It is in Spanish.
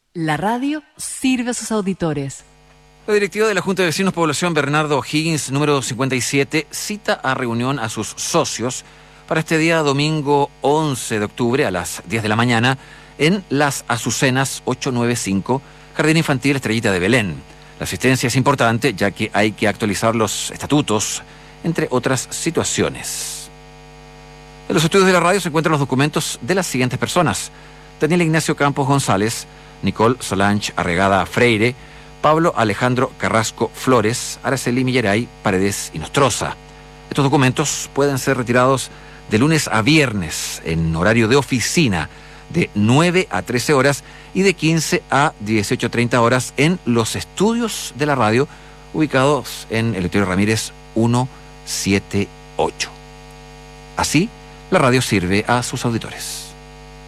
La radio sirve a sus auditores. La directiva de la Junta de Vecinos Población Bernardo O'Higgins, número 57, cita a reunión a sus socios para este día domingo 11 de octubre a las 10 de la mañana en Las Azucenas 895, Jardín Infantil Estrellita de Belén. La asistencia es importante ya que hay que actualizar los estatutos, entre otras situaciones. En los estudios de la radio se encuentran los documentos de las siguientes personas: Daniel Ignacio Campos González, Nicole Solange Arregada Freire, Pablo Alejandro Carrasco Flores, Araceli Millaray Paredes y Nostroza. Estos documentos pueden ser retirados de lunes a viernes en horario de oficina de 9 a 13 horas y de 15 a 18:30 horas en los estudios de la radio ubicados en Eleuterio Ramírez 178. Así, la radio sirve a sus auditores.